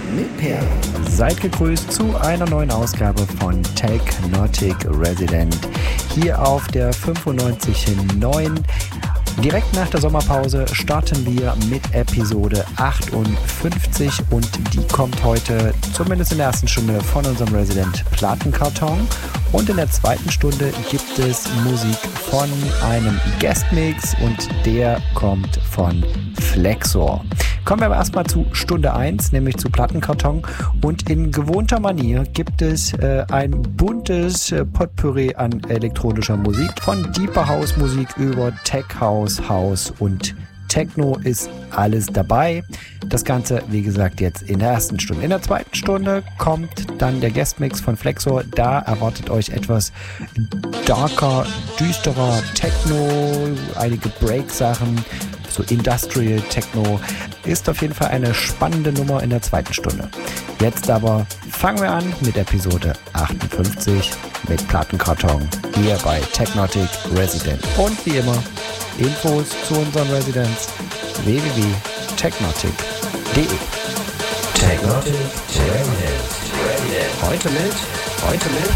mit Per. Seid gegrüßt zu einer neuen Ausgabe von Technotic Resident hier auf der 95.9. Direkt nach der Sommerpause starten wir mit Episode 58 und die kommt heute zumindest in der ersten Stunde von unserem Resident Plattenkarton. Und in der zweiten Stunde gibt es Musik von einem Guestmix und der kommt von Flexor. Kommen wir aber erstmal zu Stunde 1, nämlich zu Plattenkarton. Und in gewohnter Manier gibt es ein buntes Potpourri an elektronischer Musik. Von Deeper House Musik über Tech House, House und Techno ist alles dabei. Das Ganze, wie gesagt, jetzt in der ersten Stunde. In der zweiten Stunde kommt dann der Guestmix von Flexor. Da erwartet euch etwas darker, düsterer Techno, einige Break-Sachen, so Industrial Techno. Ist auf jeden Fall eine spannende Nummer in der zweiten Stunde. Jetzt aber fangen wir an mit Episode 58 mit Plattenkarton hier bei Technotic Resident. Und wie immer Infos zu unseren Residents www.technotic.de. Technotic Resident. Heute mit